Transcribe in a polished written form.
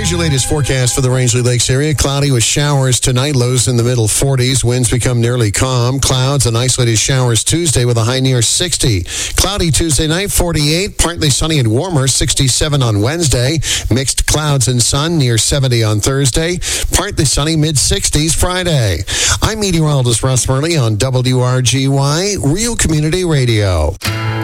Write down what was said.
Here's your latest forecast for the Rangeley Lakes area. Cloudy with showers tonight, lows in the middle 40s. Winds become nearly calm. Clouds and isolated showers Tuesday with a high near 60. Cloudy Tuesday night, 48. Partly sunny and warmer, 67 on Wednesday. Mixed clouds and sun near 70 on Thursday. Partly sunny, mid-60s Friday. I'm meteorologist Russ Murley on WRGY, Real Community Radio.